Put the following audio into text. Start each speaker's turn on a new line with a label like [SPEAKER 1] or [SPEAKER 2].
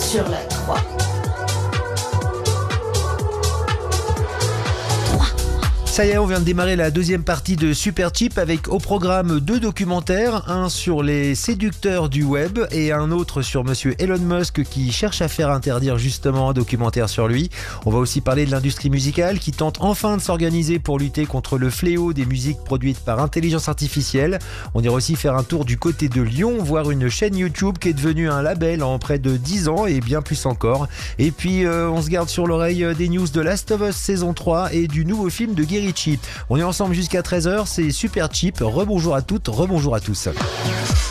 [SPEAKER 1] sur la 3.
[SPEAKER 2] Ça y est, on vient de démarrer la deuxième partie de Super Cheap avec au programme 2 documentaires, un sur les séducteurs du web et un autre sur monsieur Elon Musk qui cherche à faire interdire justement un documentaire sur lui. On va aussi parler de l'industrie musicale qui tente enfin de s'organiser pour lutter contre le fléau des musiques produites par intelligence artificielle. On ira aussi faire un tour du côté de Lyon, voir une chaîne YouTube qui est devenue un label en près de 10 ans et bien plus encore. Et puis on se garde sur l'oreille des news de Last of Us saison 3 et du nouveau film de Guy Ritchie. On est ensemble jusqu'à 13h, c'est Super Cheap. Rebonjour à toutes, rebonjour à tous.